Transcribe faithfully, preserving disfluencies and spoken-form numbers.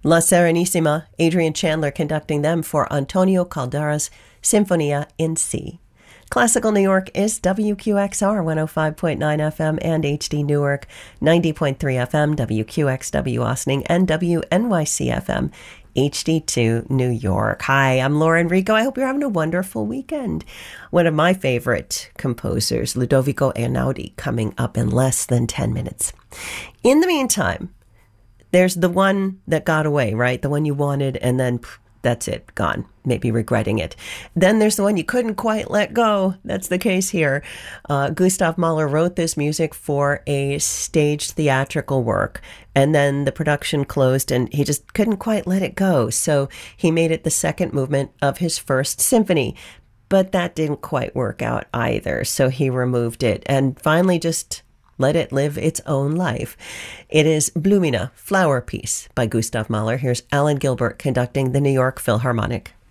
La Serenissima, Adrian Chandler conducting them for Antonio Caldera's Sinfonia in C. Classical New York is W Q X R one oh five point nine F M and H D Newark, ninety point three F M, W Q X W Austining, and W N Y C F M, H D two New York. Hi, I'm Laura Enrico. I hope you're having a wonderful weekend. One of my favorite composers, Ludovico Einaudi, coming up in less than ten minutes. In the meantime, there's the one that got away, right? The one you wanted, and then pff, that's it, gone, maybe regretting it. Then there's the one you couldn't quite let go. That's the case here. Uh, Gustav Mahler wrote this music for a staged theatrical work, and then the production closed, and he just couldn't quite let it go. So he made it the second movement of his first symphony. But that didn't quite work out either, so he removed it and finally just let it live its own life. It is Blumina, Flower Piece by Gustav Mahler. Here's Alan Gilbert conducting the New York Philharmonic.